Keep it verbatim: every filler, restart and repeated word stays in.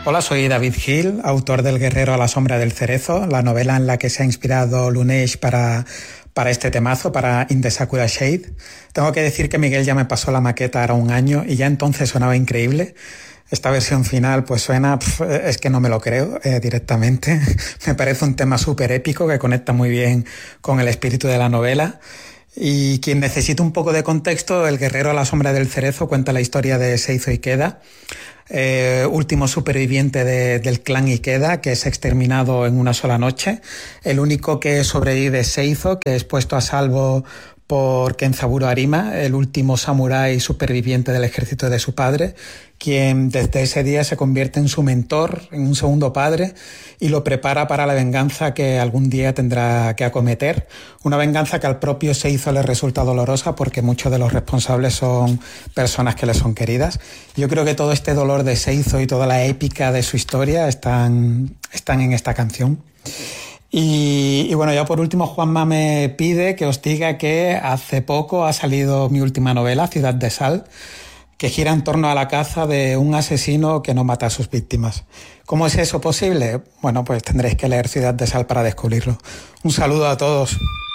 Hola, soy David Gil, autor del Guerrero a la sombra del cerezo, la novela en la que se ha inspirado Luneige para, para este temazo, para In the Sakura Shade. Tengo que decir que Miguel ya me pasó la maqueta ahora un año y ya entonces sonaba increíble. Esta versión final pues suena, pf, es que no me lo creo eh, directamente. Me parece un tema súper épico que conecta muy bien con el espíritu de la novela. Y quien necesita un poco de contexto, El Guerrero a la sombra del cerezo cuenta la historia de Seizo Ikeda, eh, último superviviente de, del clan Ikeda, que es exterminado en una sola noche. El único que sobrevive es Seizo, que es puesto a salvo por Kenzaburo Arima, el último samurái superviviente del ejército de su padre, quien desde ese día se convierte en su mentor, en un segundo padre, y lo prepara para la venganza que algún día tendrá que acometer. Una venganza que al propio Seizo le resulta dolorosa porque muchos de los responsables son personas que le son queridas. Yo creo que todo este dolor de Seizo y toda la épica de su historia están, están en esta canción. Y, y bueno, ya por último, Juanma me pide que os diga que hace poco ha salido mi última novela, Ciudad de Sal, que gira en torno a la caza de un asesino que no mata a sus víctimas. ¿Cómo es eso posible? Bueno, pues tendréis que leer Ciudad de Sal para descubrirlo. Un saludo a todos.